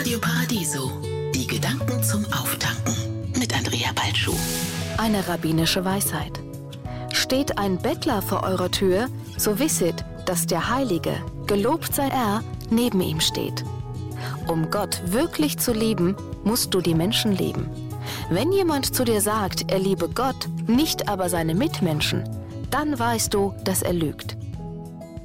Radio Paradiso. Die Gedanken zum Auftanken mit Andrea Balschuh. Eine rabbinische Weisheit. Steht ein Bettler vor eurer Tür, so wisset, dass der Heilige, gelobt sei er, neben ihm steht. Um Gott wirklich zu lieben, musst du die Menschen lieben. Wenn jemand zu dir sagt, er liebe Gott, nicht aber seine Mitmenschen, dann weißt du, dass er lügt.